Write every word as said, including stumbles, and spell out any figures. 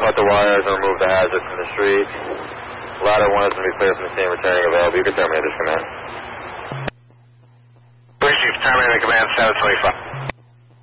cut the wires and remove the hazard from the street. Ladder one is going to be clear from the scene, returning available. You can terminate this command. Please, terminating command seven twenty-five.